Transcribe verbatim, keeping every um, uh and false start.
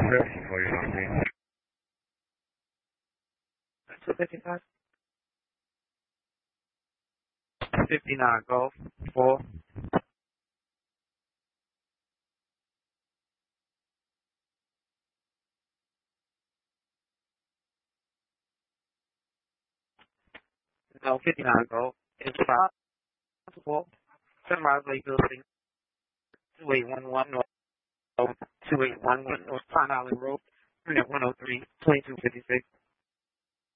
Ready for you, okay? two fifty-five. fifty-nine, Golf, four. No, fifty-nine, Golf. It's five, four. Sunrise Lake Building, two eight one one North, two eight one one North Pine Island Road, unit one oh three, twenty-two fifty-six.